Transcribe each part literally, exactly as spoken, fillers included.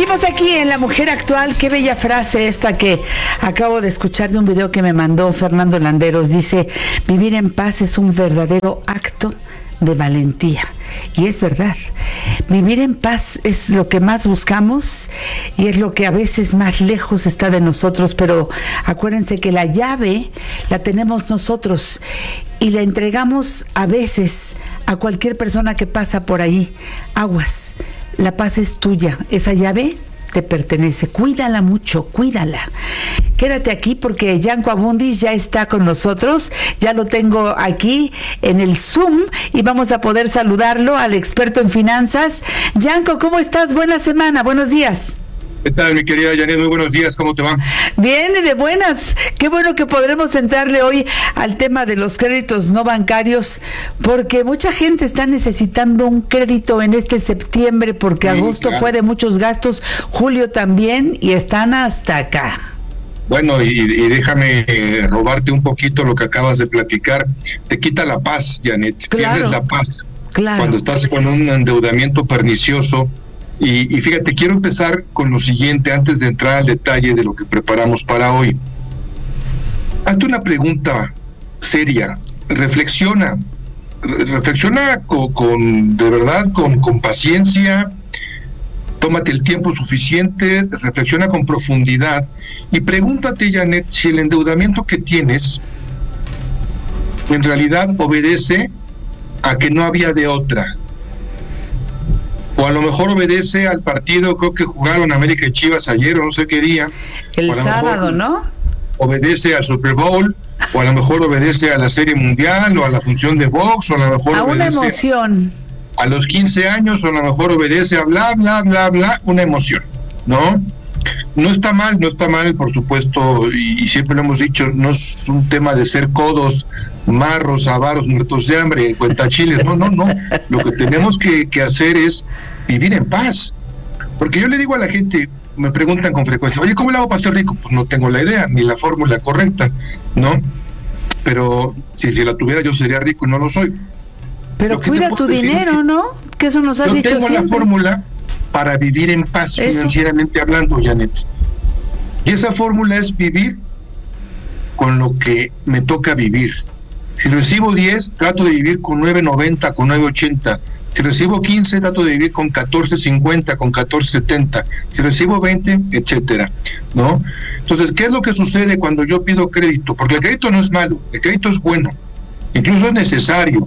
Seguimos aquí en La Mujer Actual. Qué bella frase esta que acabo de escuchar de un video que me mandó Fernando Landeros. Dice: vivir en paz es un verdadero acto de valentía. Y es verdad, vivir en paz es lo que más buscamos y es lo que a veces más lejos está de nosotros, pero acuérdense que la llave la tenemos nosotros y la entregamos a veces a cualquier persona que pasa por ahí. Aguas, la paz es tuya, esa llave te pertenece, cuídala mucho, cuídala. Quédate aquí porque Yanko Abundis ya está con nosotros, ya lo tengo aquí en el Zoom y vamos a poder saludarlo al experto en finanzas. Yanko, ¿cómo estás? Buena semana, buenos días. ¿Qué tal, mi querida Janet? Muy buenos días, ¿cómo te va? Bien, y de buenas. Qué bueno que podremos entrarle hoy al tema de los créditos no bancarios, porque mucha gente está necesitando un crédito en este septiembre, porque sí, agosto claro. fue de muchos gastos, julio también, y están hasta acá. Bueno, y, y déjame eh, robarte un poquito lo que acabas de platicar. Te quita la paz, Janet. Claro. Pierdes la paz. Claro. Cuando estás con un endeudamiento pernicioso. Y, y fíjate, quiero empezar con lo siguiente, antes de entrar al detalle de lo que preparamos para hoy. Hazte una pregunta seria, reflexiona, re- reflexiona con, con de verdad, con, con paciencia, tómate el tiempo suficiente, reflexiona con profundidad y pregúntate, Janet, si el endeudamiento que tienes en realidad obedece a que no había de otra. O a lo mejor obedece al partido, creo que jugaron América y Chivas ayer o no sé qué día. El sábado, ¿no? Obedece al Super Bowl, o a lo mejor obedece a la Serie Mundial, o a la función de box, o a lo mejor a obedece una emoción. A los quince años, o a lo mejor obedece a bla, bla, bla, bla, una emoción, ¿no? No está mal, no está mal, por supuesto, y, y siempre lo hemos dicho, no es un tema de ser codos, marros, avaros, muertos de hambre, cuentachiles, no, no, no. Lo que tenemos que, que hacer es vivir en paz. Porque yo le digo a la gente, me preguntan con frecuencia, oye, ¿cómo le hago para ser rico? Pues no tengo la idea, ni la fórmula correcta, ¿no? Pero si, si la tuviera yo sería rico y no lo soy. Pero cuida tu dinero, ¿no? Que eso nos has yo dicho tengo siempre. La fórmula para vivir en paz eso. Financieramente hablando, Janet. Y esa fórmula es vivir con lo que me toca vivir. Si recibo diez, trato de vivir con nueve noventa, con nueve ochenta. Si recibo quince, trato de vivir con catorce cincuenta, con catorce setenta. Si recibo veinte, etcétera, ¿no? Entonces, ¿qué es lo que sucede cuando yo pido crédito? Porque el crédito no es malo, el crédito es bueno, incluso es necesario.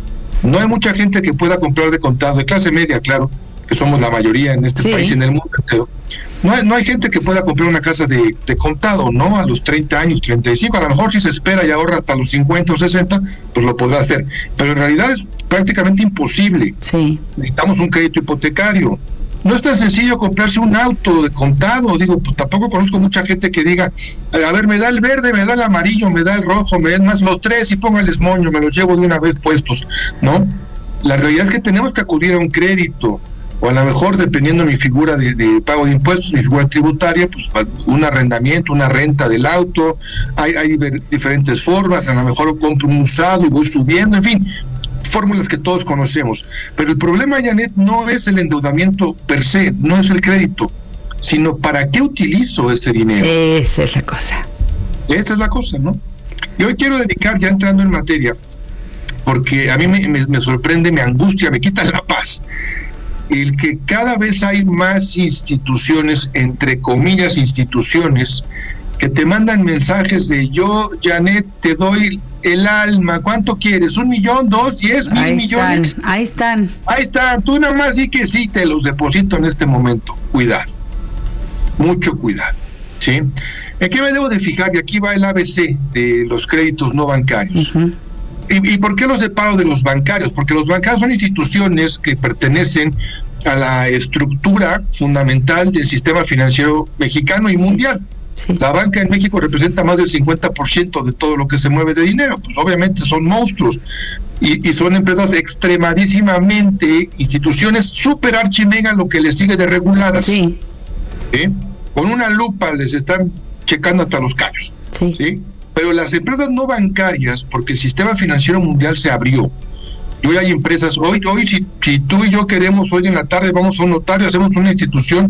No hay mucha gente que pueda comprar de contado, de clase media, claro, que somos la mayoría en este sí. país y en el mundo entero. No hay, no hay gente que pueda comprar una casa de, de contado, ¿no? A los treinta años, treinta y cinco, a lo mejor si se espera y ahorra hasta los cincuenta o sesenta, pues lo podrá hacer. Pero en realidad es prácticamente imposible. Sí. Necesitamos un crédito hipotecario. No es tan sencillo comprarse un auto de contado. Digo, pues tampoco conozco mucha gente que diga, a ver, me da el verde, me da el amarillo, me da el rojo, me dan más los tres y póngales moño, me los llevo de una vez puestos, ¿no? La realidad es que tenemos que acudir a un crédito. O a lo mejor, dependiendo de mi figura de, de pago de impuestos, mi figura tributaria, pues un arrendamiento, una renta del auto, hay, hay diferentes formas, a lo mejor compro un usado y voy subiendo, en fin, fórmulas que todos conocemos. Pero el problema, Janet, no es el endeudamiento per se, no es el crédito, sino para qué utilizo ese dinero. Esa es la cosa. Esa es la cosa, ¿no? Y hoy quiero dedicar, ya entrando en materia, porque a mí me, me, me sorprende, me angustia, me quita la paz, el que cada vez hay más instituciones, entre comillas instituciones, que te mandan mensajes de yo, Janet, te doy el alma, ¿cuánto quieres? ¿Un millón, dos, diez, mil ahí millones? Están, ahí están. Ahí están, tú nada más di que sí, te los deposito en este momento. Cuidado, mucho cuidado, ¿sí? ¿En qué me debo de fijar? Y aquí va el A B C de los créditos no bancarios. Uh-huh. ¿Y, ¿Y por qué los separo de los bancarios? Porque los bancarios son instituciones que pertenecen a la estructura fundamental del sistema financiero mexicano y sí, mundial. Sí. La banca en México representa más del cincuenta por ciento de todo lo que se mueve de dinero. Pues obviamente son monstruos y, y son empresas extremadísimamente, instituciones super archimega, lo que les sigue de reguladas. Sí. ¿Sí? Con una lupa les están checando hasta los callos. Sí. ¿Sí? Pero las empresas no bancarias, porque el sistema financiero mundial se abrió. Y hoy hay empresas, hoy, hoy si, si tú y yo queremos, hoy en la tarde vamos a un notario, hacemos una institución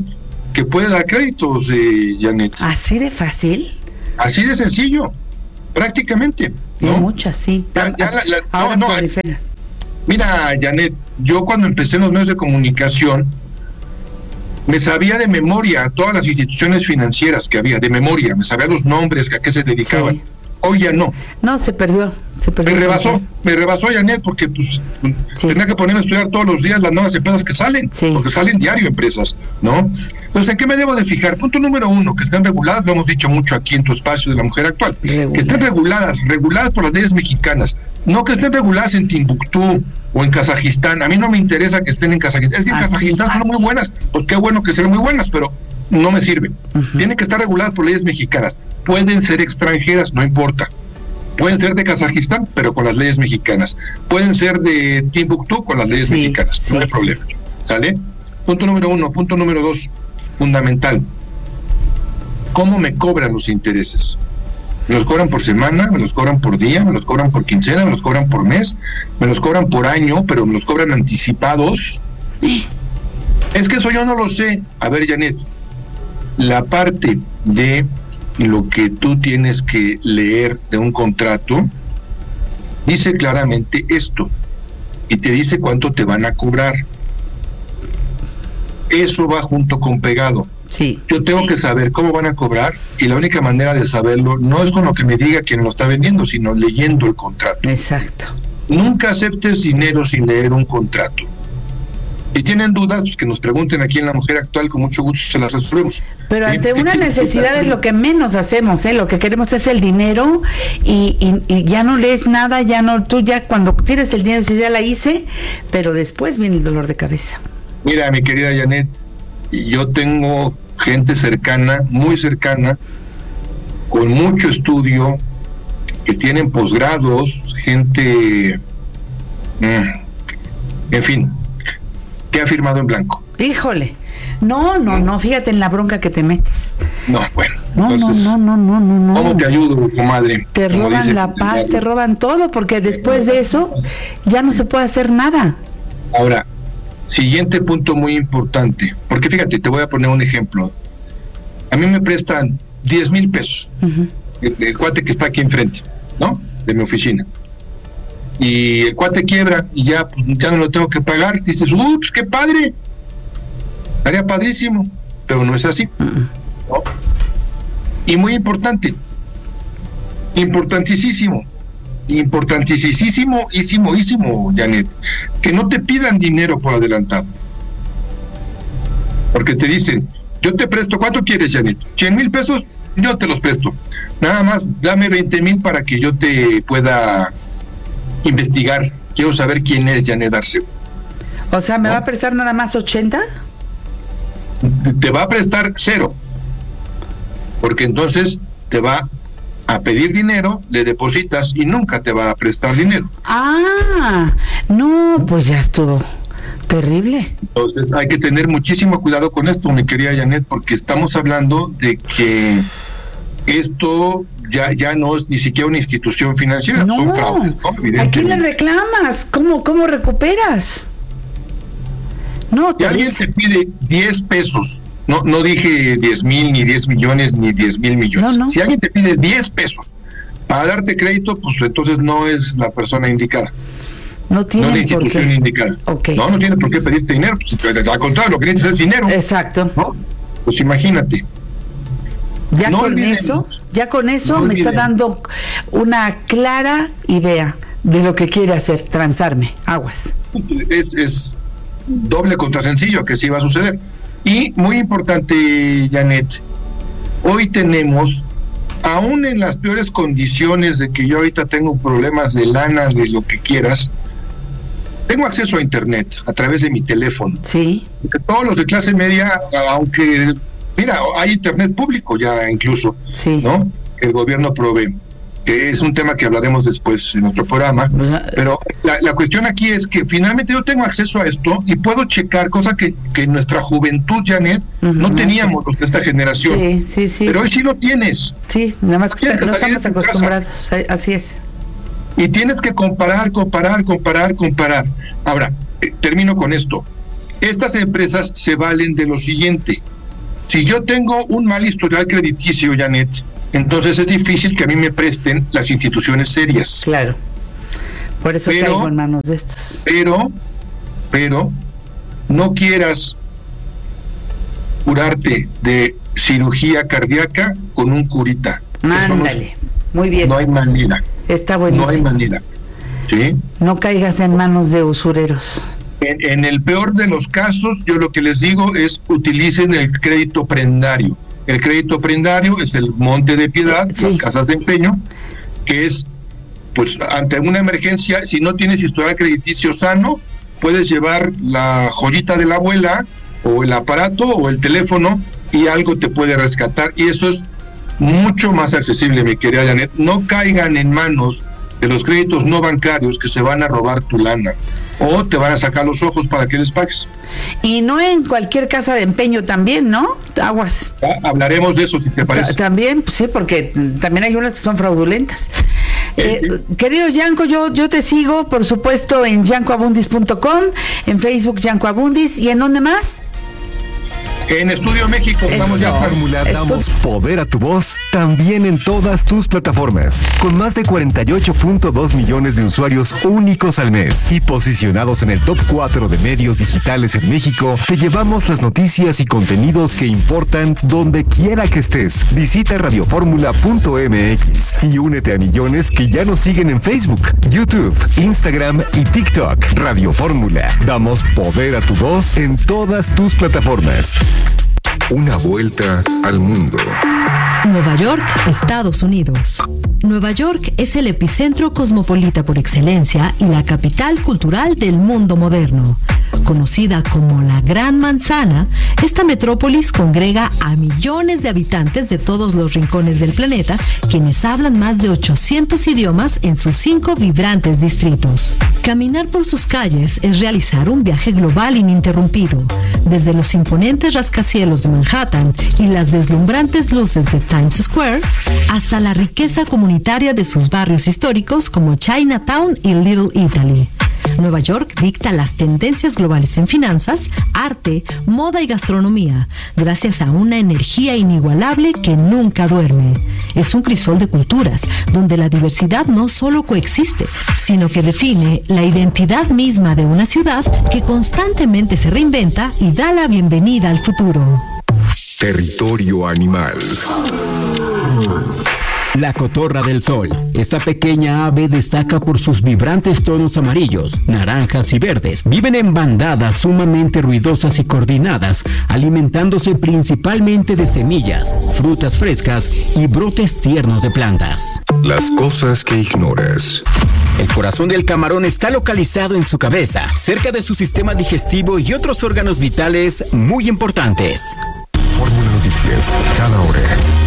que puede dar créditos, eh, Janet. ¿Así de fácil? Así de sencillo, prácticamente. ¿No? Hay muchas, sí. Ya, ya la, la, Ahora no, no, mira, Janet, yo cuando empecé en los medios de comunicación, me sabía de memoria todas las instituciones financieras que había, de memoria, me sabía los nombres, a qué se dedicaban. Sí. Hoy ya no. No, se perdió, se perdió. Me rebasó, me rebasó Janet, porque pues sí. tenía que ponerme a estudiar todos los días las nuevas empresas que salen, sí. porque salen diario empresas, ¿no? Entonces, ¿en qué me debo de fijar? Punto número uno, que estén reguladas, lo hemos dicho mucho aquí en tu espacio de la mujer actual, Regular. que estén reguladas, reguladas por las leyes mexicanas, no que estén reguladas en Timbuktu o en Kazajistán. A mí no me interesa que estén en Kazajistán, es que en aquí, Kazajistán aquí. son muy buenas, pues qué bueno que sean muy buenas, pero no me sirve. Uh-huh. Tienen que estar reguladas por leyes mexicanas. Pueden ser extranjeras, no importa. Pueden ser de Kazajistán, pero con las leyes mexicanas. Pueden ser de Timbuktu con las leyes sí, mexicanas, sí, no hay sí. problema. ¿Sale? Punto número uno. Punto número dos, fundamental. ¿Cómo me cobran los intereses? ¿Me los cobran por semana? ¿Me los cobran por día? ¿Me los cobran por quincena? ¿Me los cobran por mes? ¿Me los cobran por año, pero me los cobran anticipados? Es que eso yo no lo sé. A ver, Janet, la parte de lo que tú tienes que leer de un contrato dice claramente esto y te dice cuánto te van a cobrar. Eso va junto con pegado. Sí. Yo tengo sí. que saber cómo van a cobrar y la única manera de saberlo no es con lo que me diga quien lo está vendiendo, sino leyendo el contrato. Exacto. Nunca aceptes dinero sin leer un contrato. Si tienen dudas, pues que nos pregunten aquí en La Mujer Actual, con mucho gusto se las resolvemos. Pero ante una necesidad es lo que menos hacemos, ¿eh? Lo que queremos es el dinero y, y, y ya no lees nada, ya no, tú ya cuando tienes el dinero dices, ya la hice, pero después viene el dolor de cabeza. Mira, mi querida Janet, yo tengo gente cercana, muy cercana, con mucho estudio, que tienen posgrados, gente, en fin, que ha firmado en blanco. Híjole, no, no, no, fíjate en la bronca que te metes. No, bueno. No, entonces, no, no, no, no, no. ¿Cómo te ayudo, comadre? Te roban la paz, te roban todo, porque después de eso ya no se puede hacer nada. Ahora, siguiente punto muy importante, porque fíjate, te voy a poner un ejemplo. A mí me prestan diez mil pesos, uh-huh. el, el cuate que está aquí enfrente, ¿no? De mi oficina. Y el cuate quiebra y ya, pues, ya no lo tengo que pagar. Dices, ups, qué padre. Estaría padrísimo, pero no es así. Uh-uh. ¿No? Y muy importante, importantísimo, importantísimo, ísimo, ísimo, Janet, que no te pidan dinero por adelantado. Porque te dicen, yo te presto, ¿cuánto quieres, Janet? cien mil pesos, yo te los presto. Nada más, dame veinte mil para que yo te pueda investigar. Quiero saber quién es Janet Arceo. O sea, ¿me ¿no? va a prestar nada más ochenta? Te va a prestar cero. Porque entonces te va a pedir dinero, le depositas y nunca te va a prestar dinero. Ah, no, pues ya estuvo terrible. Entonces hay que tener muchísimo cuidado con esto, mi querida Janet, porque estamos hablando de que esto ya ya no es ni siquiera una institución financiera, no, son fraudes, ¿no? ¿A quién le reclamas? ¿Cómo, cómo recuperas? No, si alguien te pide diez pesos, no no dije diez mil, ni diez millones, ni diez mil millones. No, no. Si alguien te pide diez pesos para darte crédito, pues entonces no es la persona indicada. No tiene no la institución por qué. indicada. Okay. No, no tiene por qué pedirte dinero. Pues, al contrario, lo que necesitas es dinero. Exacto. ¿No? Pues imagínate. Ya no con olvidemos, eso, ya con eso no me olvidemos. está dando una clara idea de lo que quiere hacer, transarme. Aguas. Es, es doble contra sencillo que sí va a suceder. Y muy importante, Janet, hoy tenemos, aún en las peores condiciones de que yo ahorita tengo problemas de lana, de lo que quieras, tengo acceso a internet a través de mi teléfono. Sí. Porque todos los de clase media, aunque, mira, hay internet público ya incluso, sí, ¿no? El gobierno provee, que es un tema que hablaremos después en otro programa, o sea, pero la, la cuestión aquí es que finalmente yo tengo acceso a esto y puedo checar cosas que, que en nuestra juventud, Janet, uh-huh, no teníamos los de esta generación. Sí, sí, sí. Pero hoy sí lo tienes. Sí, nada más que, que no estamos acostumbrados, casa. Así es. Y tienes que comparar, comparar, comparar, comparar. Ahora, eh, termino con esto. Estas empresas se valen de lo siguiente. Si yo tengo un mal historial crediticio, Janet, entonces es difícil que a mí me presten las instituciones serias. Claro. Por eso pero, caigo en manos de estos. Pero, pero, no quieras curarte de cirugía cardíaca con un curita. Ándale, no, muy bien. No hay manera. Está buenísimo. No hay manera. ¿Sí? No caigas en manos de usureros. En, en el peor de los casos, yo lo que les digo es utilicen el crédito prendario. El crédito prendario es el Monte de Piedad, sí. Las casas de empeño, que es, pues, ante una emergencia, si no tienes historial crediticio sano, puedes llevar la joyita de la abuela, o el aparato, o el teléfono, y algo te puede rescatar, y eso es mucho más accesible, mi querida Janet. No caigan en manos de los créditos no bancarios que se van a robar tu lana o te van a sacar los ojos para que les pagues. Y no en cualquier casa de empeño también, ¿no? Aguas. Ya, hablaremos de eso, si te parece. También, sí, porque también hay unas que son fraudulentas. Eh, sí. Querido Yanko, yo, yo te sigo, por supuesto, en yanko abundis punto com, en Facebook Yanko Abundis, ¿y en dónde más? En Estudio México. Vamos ya. Fórmula, damos poder a tu voz también en todas tus plataformas, con más de cuarenta y ocho punto dos millones de usuarios únicos al mes y posicionados en el top cuatro de medios digitales en México. Te llevamos las noticias y contenidos que importan donde quiera que estés. Visita radio fórmula punto m x y únete a millones que ya nos siguen en Facebook, YouTube, Instagram y TikTok. Radio Fórmula, damos poder a tu voz en todas tus plataformas. Una vuelta al mundo. Nueva York, Estados Unidos. Nueva York es el epicentro cosmopolita por excelencia y la capital cultural del mundo moderno. Conocida como la Gran Manzana, esta metrópolis congrega a millones de habitantes de todos los rincones del planeta, quienes hablan más de ochocientos idiomas en sus cinco vibrantes distritos. Caminar por sus calles es realizar un viaje global ininterrumpido, desde los imponentes rascacielos de Manhattan y las deslumbrantes luces de Times Square, hasta la riqueza comunitaria de sus barrios históricos como Chinatown y Little Italy. Nueva York dicta las tendencias globales en finanzas, arte, moda y gastronomía, gracias a una energía inigualable que nunca duerme. Es un crisol de culturas, donde la diversidad no solo coexiste, sino que define la identidad misma de una ciudad que constantemente se reinventa y da la bienvenida al futuro. Territorio animal. La cotorra del sol. Esta pequeña ave destaca por sus vibrantes tonos amarillos, naranjas y verdes. Viven en bandadas sumamente ruidosas y coordinadas, alimentándose principalmente de semillas, frutas frescas y brotes tiernos de plantas. Las cosas que ignoras. El corazón del camarón está localizado en su cabeza, cerca de su sistema digestivo y otros órganos vitales muy importantes. Fórmula Noticias, cada hora.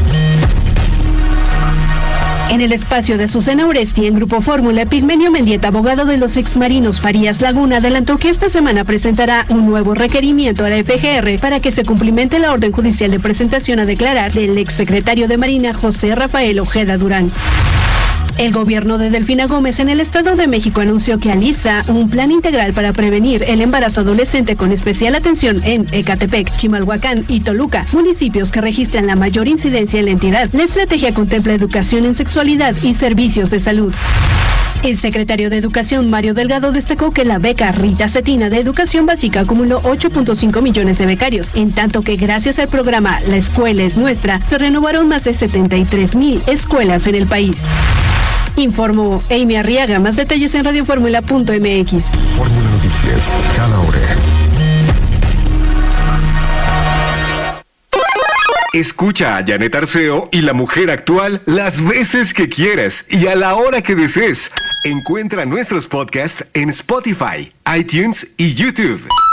En el espacio de Susana Oresti en Grupo Fórmula, Epigmenio Mendieta, abogado de los exmarinos Farías Laguna, adelantó que esta semana presentará un nuevo requerimiento a la F G R para que se cumplimente la orden judicial de presentación a declarar del exsecretario de Marina José Rafael Ojeda Durán. El gobierno de Delfina Gómez en el Estado de México anunció que alista un plan integral para prevenir el embarazo adolescente con especial atención en Ecatepec, Chimalhuacán y Toluca, municipios que registran la mayor incidencia en la entidad. La estrategia contempla educación en sexualidad y servicios de salud. El secretario de Educación, Mario Delgado, destacó que la beca Rita Cetina de Educación Básica acumuló ocho punto cinco millones de becarios, en tanto que gracias al programa La Escuela es Nuestra, se renovaron más de setenta y tres mil escuelas en el país. Informó Amy Arriaga. Más detalles en radio fórmula punto m x. Fórmula Noticias, cada hora. Escucha a Janet Arceo y La Mujer Actual las veces que quieras y a la hora que desees. Encuentra nuestros podcasts en Spotify, iTunes y YouTube.